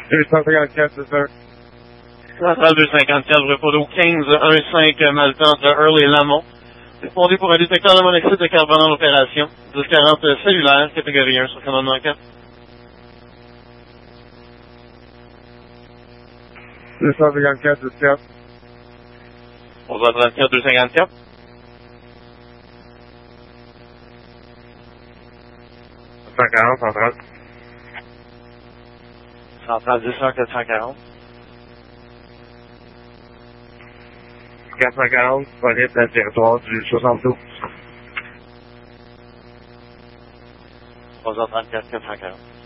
254, c'est ça. Centrale 254, repos d'eau 1515 Malta entre Earl et Lamont. Répondez pour un détecteur de monoxyde de carbone en opération. 1040 cellulaire, catégorie 1 sur commandement 4. 254, 14. 11h34, 254. 140, centrale. Centrale 10 440. 440, disponible dans le territoire du 72. 3h34, 440.